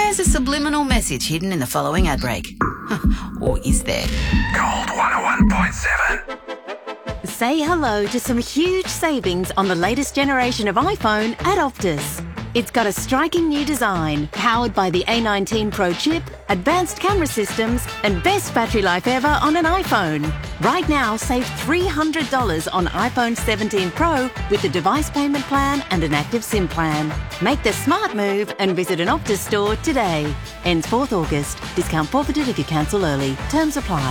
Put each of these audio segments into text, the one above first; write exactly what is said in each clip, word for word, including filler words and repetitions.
There's a subliminal message hidden in the following ad break. Or is there? Gold one oh one point seven. Say hello to some huge savings on the latest generation of iPhone at Optus. It's got a striking new design, powered by the A nineteen Pro chip, advanced camera systems, and best battery life ever on an iPhone. Right now, save three hundred dollars on iPhone seventeen Pro with a device payment plan and an active SIM plan. Make the smart move and visit an Optus store today. Ends fourth August. Discount forfeited if you cancel early. Terms apply.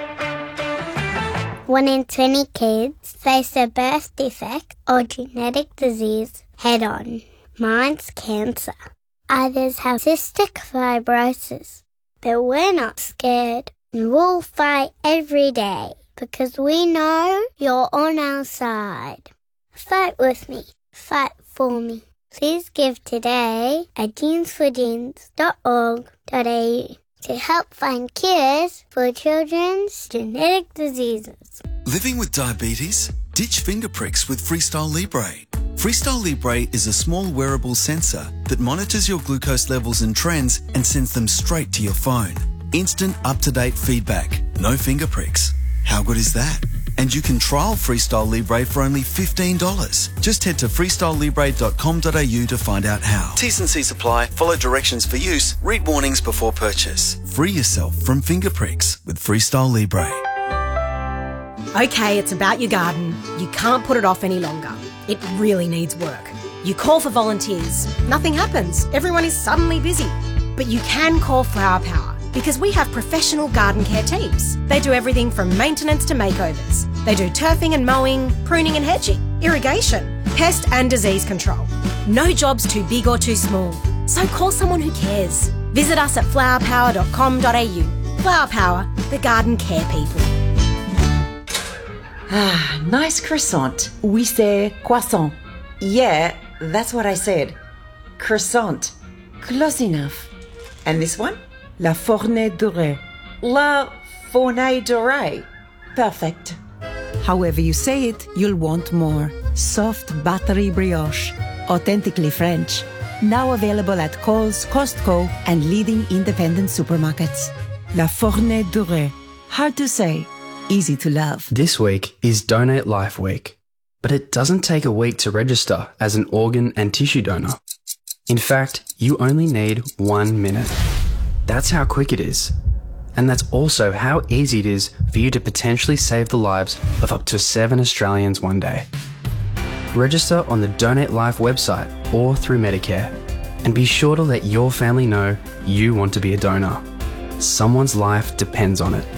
One in twenty kids face a birth defect or genetic disease head-on. Mine's cancer. Others have cystic fibrosis. But we're not scared. We'll fight every day because we know you're on our side. Fight with me. Fight for me. Please give today at jeans for jeans dot org dot a u to help find cures for children's genetic diseases. Living with diabetes? Ditch finger pricks with Freestyle Libre. Freestyle Libre is a small wearable sensor that monitors your glucose levels and trends and sends them straight to your phone. Instant up-to-date feedback. No finger pricks. How good is that? And you can trial Freestyle Libre for only fifteen dollars. Just head to freestyle libre dot com dot a u to find out how. T's and C's apply. Follow directions for use. Read warnings before purchase. Free yourself from finger pricks with Freestyle Libre. Okay, it's about your garden. You can't put it off any longer. It really needs work. You call for volunteers. Nothing happens. Everyone is suddenly busy. But you can call Flower Power because we have professional garden care teams. They do everything from maintenance to makeovers. They do turfing and mowing, pruning and hedging, irrigation, pest and disease control. No job's too big or too small. So call someone who cares. Visit us at flower power dot com dot a u. Flower Power, the garden care people. Ah, nice croissant. We say croissant. Yeah, that's what I said. Croissant. Close enough. And this one? La fournée dorée. La fournée dorée. Perfect. However you say it, you'll want more. Soft buttery brioche. Authentically French. Now available at Coles, Costco, and leading independent supermarkets. La fournée dorée. Hard to say. Easy to love. This week is Donate Life Week, but it doesn't take a week to register as an organ and tissue donor. In fact, you only need one minute. That's how quick it is. And that's also how easy it is for you to potentially save the lives of up to seven Australians one day. Register on the Donate Life website or through Medicare, and be sure to let your family know you want to be a donor. Someone's life depends on it.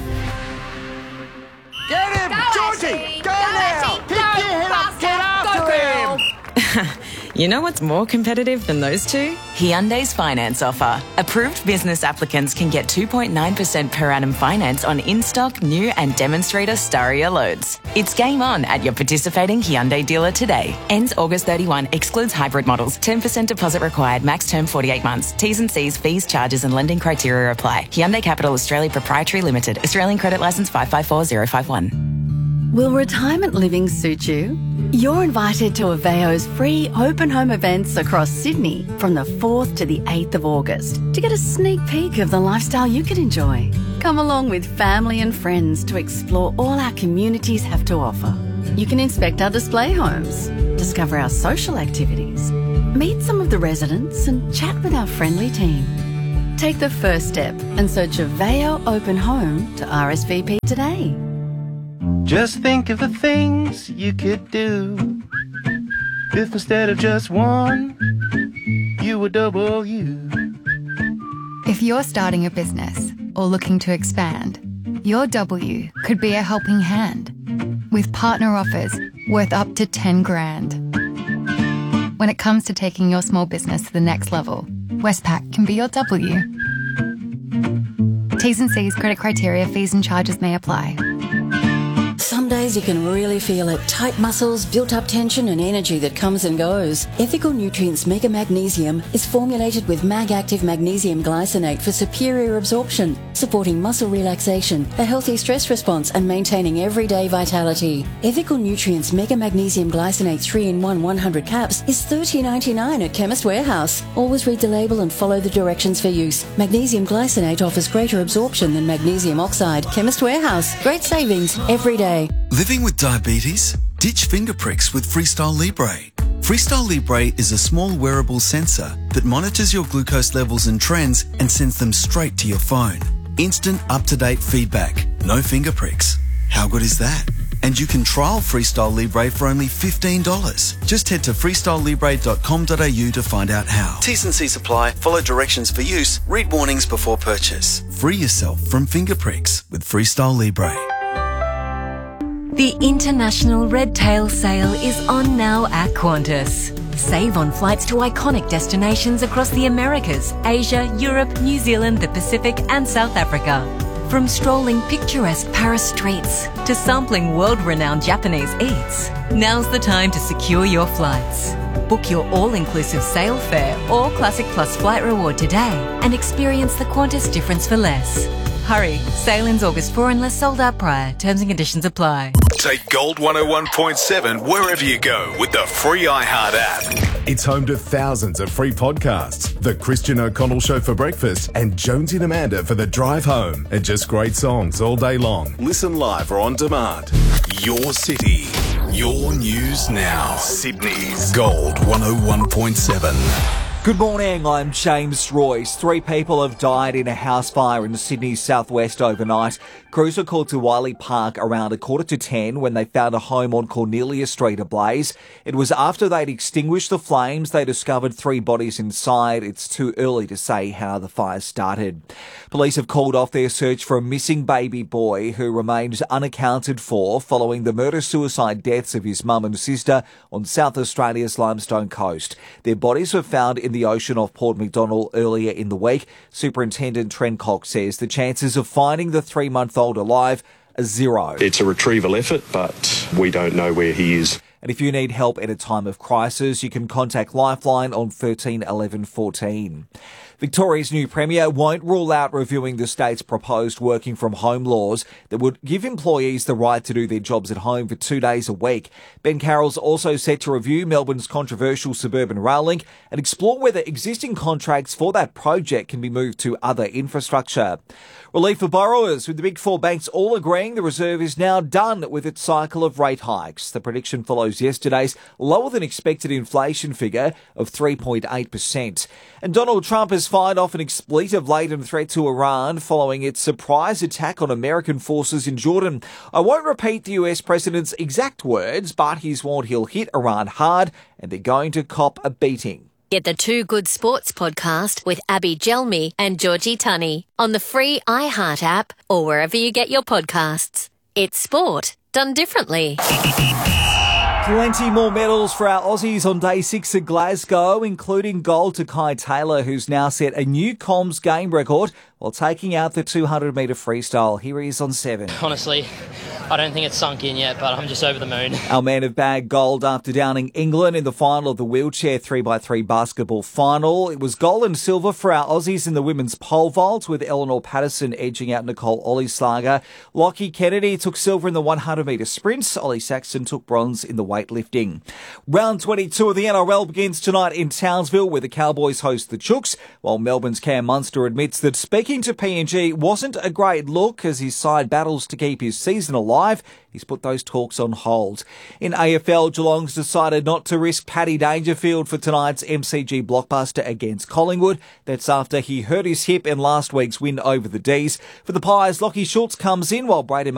Get him! Go, Georgie! Ashley! Go, Go, now! Ashley! Pick Go, your head up! faster! Get after Go, him! girl! You know what's more competitive than those two? Hyundai's finance offer. Approved business applicants can get two point nine percent per annum finance on in-stock, new and demonstrator Staria loads. It's game on at your participating Hyundai dealer today. Ends August thirty-first. Excludes hybrid models. ten percent deposit required. Max term forty-eight months. T's and C's, fees, charges and lending criteria apply. Hyundai Capital Australia Proprietary Limited. Australian credit licence five five four zero five one. Will retirement living suit you? You're invited to Aveo's free open home events across Sydney from the fourth to the eighth of August to get a sneak peek of the lifestyle you can enjoy. Come along with family and friends to explore all our communities have to offer. You can inspect our display homes, discover our social activities, meet some of the residents and chat with our friendly team. Take the first step and search Aveo Open Home to R S V P today. Just think of the things you could do if instead of just one, you were double you. If you're starting a business or looking to expand, your W could be a helping hand with partner offers worth up to ten grand. When it comes to taking your small business to the next level, Westpac can be your W. T's and C's, credit criteria, fees and charges may apply. Someday days you can really feel it. Tight muscles, built-up tension and energy that comes and goes. Ethical Nutrients Mega Magnesium is formulated with Mag-Active Magnesium Glycinate for superior absorption, supporting muscle relaxation, a healthy stress response and maintaining everyday vitality. Ethical Nutrients Mega Magnesium Glycinate three in one one hundred caps is thirty dollars ninety-nine at Chemist Warehouse. Always read the label and follow the directions for use. Magnesium Glycinate offers greater absorption than magnesium oxide. Chemist Warehouse. Great savings every day. Living with diabetes? Ditch finger pricks with Freestyle Libre. Freestyle Libre is a small wearable sensor that monitors your glucose levels and trends and sends them straight to your phone. Instant up-to-date feedback. No finger pricks. How good is that? And you can trial Freestyle Libre for only fifteen dollars. Just head to freestyle libre dot com dot a u to find out how. T's and C's apply. Follow directions for use. Read warnings before purchase. Free yourself from finger pricks with Freestyle Libre. The International Red Tail Sale is on now at Qantas. Save on flights to iconic destinations across the Americas, Asia, Europe, New Zealand, the Pacific and South Africa. From strolling picturesque Paris streets to sampling world-renowned Japanese eats, now's the time to secure your flights. Book your all-inclusive sale fare or Classic Plus flight reward today and experience the Qantas difference for less. Hurry, sale ends August fourth unless sold out prior. Terms and conditions apply. Take Gold one oh one point seven wherever you go with the free iHeart app. It's home to thousands of free podcasts. The Christian O'Connell Show for breakfast and Jonesy and Amanda for the drive home. And just great songs all day long. Listen live or on demand. Your city, your news now. Sydney's Gold one oh one point seven. Good morning, I'm James Royce. Three people have died in a house fire in Sydney's southwest overnight. Crews were called to Wiley Park around a quarter to ten when they found a home on Cornelia Street ablaze. It was after they'd extinguished the flames they discovered three bodies inside. It's too early to say how the fire started. Police have called off their search for a missing baby boy who remains unaccounted for following the murder-suicide deaths of his mum and sister on South Australia's Limestone Coast. Their bodies were found in the ocean off Port Macdonald earlier in the week. Superintendent Trent Cox says the chances of finding the three-month-old alive are zero. It's a retrieval effort, but we don't know where he is. And if you need help at a time of crisis, you can contact Lifeline on thirteen eleven fourteen. Victoria's new Premier won't rule out reviewing the state's proposed working from home laws that would give employees the right to do their jobs at home for two days a week. Ben Carroll's also set to review Melbourne's controversial suburban rail link and explore whether existing contracts for that project can be moved to other infrastructure. Relief for borrowers, with the big four banks all agreeing the Reserve is now done with its cycle of rate hikes. The prediction follows yesterday's lower than expected inflation figure of three point eight percent. And Donald Trump has fired off an expletive-laden threat to Iran following its surprise attack on American forces in Jordan. I won't repeat the U S president's exact words, but he's warned he'll hit Iran hard and they're going to cop a beating. Get the Two Good Sports podcast with Abby Gelmi and Georgie Tunney on the free iHeart app or wherever you get your podcasts. It's sport done differently. Plenty more medals for our Aussies on day six at Glasgow, including gold to Kai Taylor, who's now set a new comms game record while taking out the two hundred metre freestyle. Here he is on seven. Honestly, I don't think it's sunk in yet, but I'm just over the moon. Our men have bagged gold after downing England in the final of the wheelchair three by three basketball final. It was gold and silver for our Aussies in the women's pole vault, with Eleanor Patterson edging out Nicole Ollislager. Lockie Kennedy took silver in the one hundred metre sprints. Ollie Saxton took bronze in the weightlifting. Round twenty-two of the N R L begins tonight in Townsville, where the Cowboys host the Chooks, while Melbourne's Cam Munster admits that speaking to P N G wasn't a great look as his side battles to keep his season alive. He's put those talks on hold. In A F L, Geelong's decided not to risk Paddy Dangerfield for tonight's M C G blockbuster against Collingwood. That's after he hurt his hip in last week's win over the D's. For the Pies, Lockie Schultz comes in while Braden